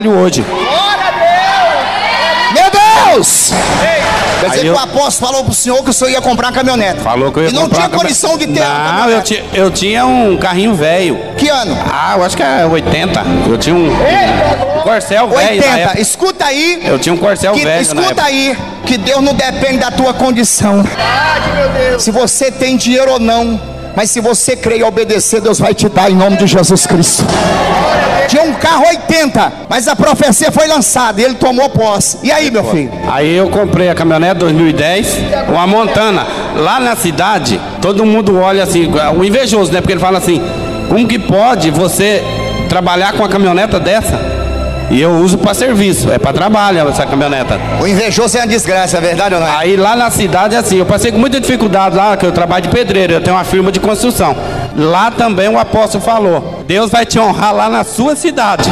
hoje. Glória a Deus! Meu Deus! Quer dizer que o apóstolo falou pro senhor que o senhor ia comprar uma caminhonete. Falou que eu ia comprar. E não tinha condição de ter. Não, eu tinha um carrinho velho. Que ano? Ah, eu acho que é 80. Eu tinha um Corcel velho. 80. Escuta aí. Eu tinha um Corcel velho. Escuta aí, que Deus não depende da tua condição. Meu Deus. Se você tem dinheiro ou não, mas se você crer e obedecer, Deus vai te dar em nome de Jesus Cristo. Tinha um carro 80, mas a profecia foi lançada e ele tomou posse. E aí, meu filho? Aí eu comprei a caminhonete 2010, uma Montana. Lá na cidade, todo mundo olha assim, o invejoso, né? Porque ele fala assim, como que pode você trabalhar com uma caminhoneta dessa? E eu uso para serviço, é para trabalho essa caminhoneta. O invejoso é uma desgraça, é verdade ou não é? Aí lá na cidade é assim, eu passei com muita dificuldade lá, que eu trabalho de pedreiro, eu tenho uma firma de construção. Lá também o apóstolo falou, Deus vai te honrar lá na sua cidade.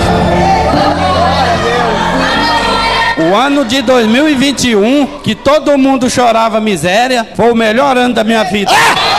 O ano de 2021, que todo mundo chorava miséria, foi o melhor ano da minha vida.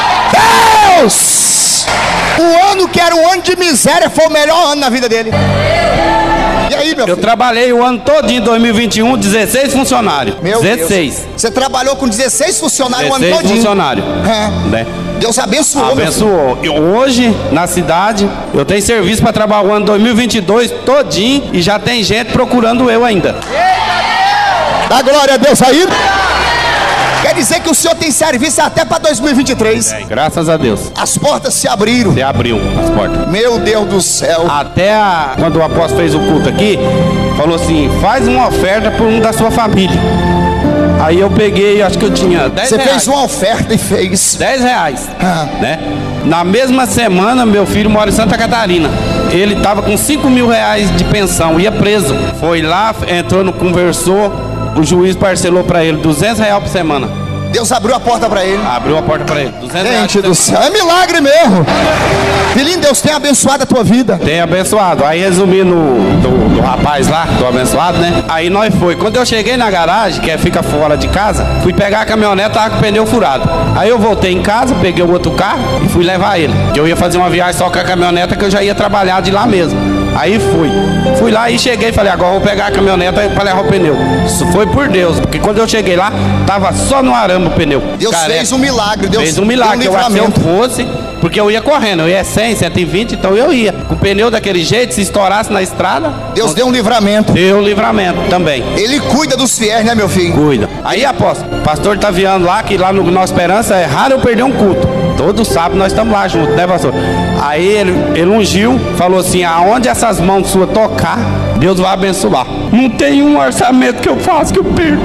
Deus! O ano que era um ano de miséria foi o melhor ano na vida dele. E aí, meu filho? Eu trabalhei o ano todo em 2021, 16 funcionários. Meu 16. Deus. Você trabalhou com 16 funcionários o ano 16 todinho. funcionários. Né? Deus abençoou. Abençoou. Hoje, na cidade, eu tenho serviço para trabalhar o ano 2022 todinho e já tem gente procurando eu ainda. Dá glória a Deus aí. Quer dizer que o senhor tem serviço até para 2023. Graças a Deus. As portas se abriram. Se abriu as portas. Meu Deus do céu. Até quando o apóstolo fez o culto aqui, falou assim, faz uma oferta por um da sua família. Aí eu peguei, acho que eu tinha 10 Você reais. fez uma oferta e fez 10 reais, né? Na mesma semana, meu filho mora em Santa Catarina. Ele estava com 5 mil reais de pensão, ia preso. Foi lá, entrou, conversou. O juiz parcelou para ele 200 reais por semana. Deus abriu a porta para ele. Abriu a porta para ele. 200 reais. Gente do céu, é milagre mesmo. Filhinho, Deus tem abençoado a tua vida. Tem abençoado. Aí resumindo do rapaz lá, do abençoado, né? Aí nós foi. Quando eu cheguei na garagem, que fica fora de casa, fui pegar a caminhonete, tava com o pneu furado. Aí eu voltei em casa, peguei o outro carro e fui levar ele. Eu ia fazer uma viagem só com a caminhoneta, que eu já ia trabalhar de lá mesmo. Aí fui lá e cheguei e falei, agora vou pegar a caminhoneta para levar o pneu. Isso foi por Deus, porque quando eu cheguei lá, tava só no arame o pneu. Deus fez um milagre. Deus fez um milagre. Eu acho que se eu fosse, porque eu ia correndo, eu ia 100, 120, então eu ia. Com o pneu daquele jeito, se estourasse na estrada... Deus deu um livramento. Deu um livramento também. Ele cuida dos fiéis, né, meu filho? Cuida. Aí, apóstolo, o pastor Taviano lá, que lá no Nossa Esperança, é raro eu perder um culto. Todo sábado nós estamos lá juntos, né, pastor? Aí ele ungiu, falou assim, aonde essas mãos suas tocar, Deus vai abençoar. Não tem um orçamento que eu faço que eu perco.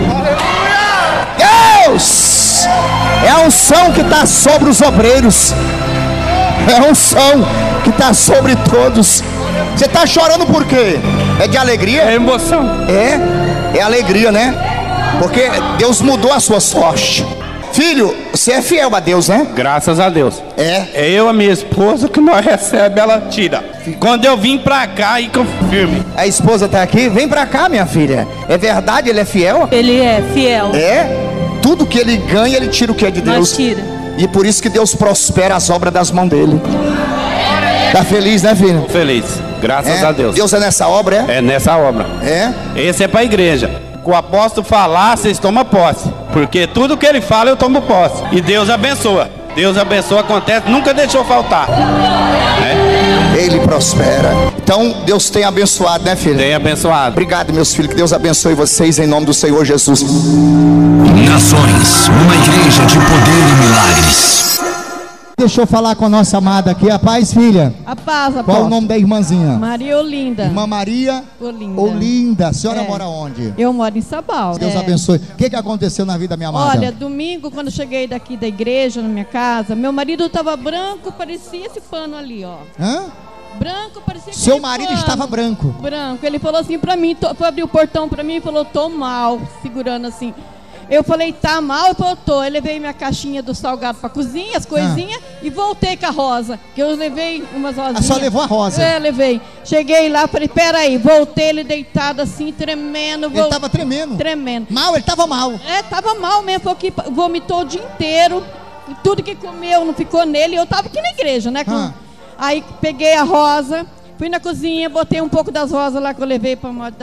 Deus! É a unção que está sobre os obreiros. É a unção que está sobre todos. Você está chorando por quê? É de alegria? É emoção. É alegria, né? Porque Deus mudou a sua sorte. Filho, você é fiel a Deus, né? Graças a Deus. É eu, a minha esposa, que nós recebe, ela tira. Quando eu vim pra cá, aí confirme. A esposa tá aqui? Vem pra cá, minha filha. É verdade, ele é fiel? Ele é fiel. É? Tudo que ele ganha, ele tira o que é de Deus. Nós tira. E por isso que Deus prospera as obras das mãos dele. Tá feliz, né, filho? Feliz. Graças a Deus. Deus é nessa obra, é? É nessa obra. É? Esse é pra igreja. O apóstolo falar, vocês tomam posse. Porque tudo que ele fala, eu tomo posse. E Deus abençoa. Deus abençoa, acontece, nunca deixou faltar. Ele prospera. Então, Deus tem abençoado, né, filho? Tem abençoado. Obrigado, meus filhos. Que Deus abençoe vocês em nome do Senhor Jesus. Nações, uma igreja de poder e milagres. Deixa eu falar com a nossa amada aqui. A paz, filha. A paz, Qual apóstolo. o nome da irmãzinha? Maria Olinda. Irmã Maria Olinda. Olinda. A senhora mora onde? Eu moro em Sabal. Deus abençoe. O que aconteceu na vida da minha amada? Olha, domingo, quando eu cheguei daqui da igreja, na minha casa, meu marido estava branco, parecia esse pano ali, ó. Hã? Branco, parecia esse Seu marido pano. estava branco. Branco. Ele falou assim pra mim, foi abrir o portão pra mim e falou, tô mal, segurando assim. Eu falei, tá mal? Ele falou, tô. Eu levei minha caixinha do salgado pra cozinha, as coisinhas, e voltei com a rosa. Que eu levei umas rosinhas. Ah, só levou a rosa? É, levei. Cheguei lá, falei, peraí, voltei, ele deitado assim, tremendo. Ele tava tremendo? Tremendo. Mal? Ele tava mal? É, tava mal mesmo, falou que vomitou o dia inteiro. Tudo que comeu não ficou nele. Eu tava aqui na igreja, né? Aí peguei a rosa, Fui na cozinha, botei um pouco das rosas lá que eu levei para